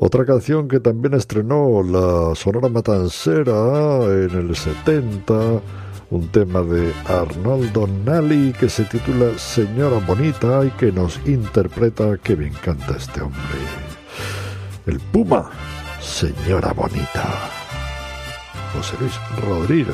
Otra canción que también estrenó la Sonora Matancera en el 70, un tema de Arnoldo Nali que se titula Señora Bonita y que nos interpreta, que bien canta este hombre, el Puma, Señora Bonita, José Luis Rodríguez.